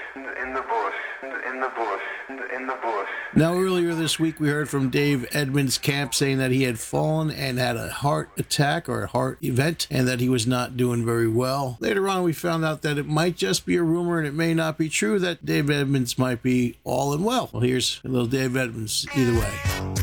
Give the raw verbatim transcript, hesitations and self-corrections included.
in the bush, in the bush, in the bush. Now, earlier this week, we heard from Dave Edmunds' camp saying that he had fallen and had a heart attack or a heart event and that he was not doing very well. Later on, we found out that it might just be a rumor and it may not be true that Dave Edmunds might be all and well. Well, here's a little Dave Edmunds either way.